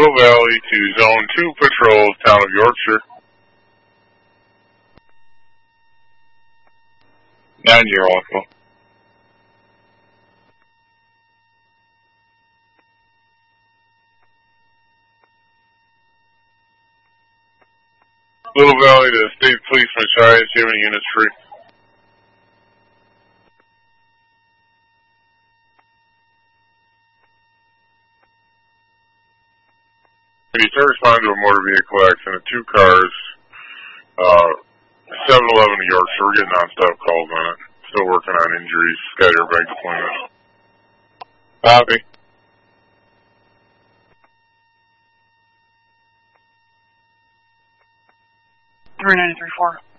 Little Valley to Zone 2 Patrol, Town of Yorkshire. 90 Alpha. Little Valley to State Policeman Shires, do you have any units free? Can you respond to a motor vehicle accident, 2 cars, 7-Eleven to Yorkshire, we're getting non-stop calls on it. Still working on injuries, Sky Airbag deployment. Copy. Three 93-4.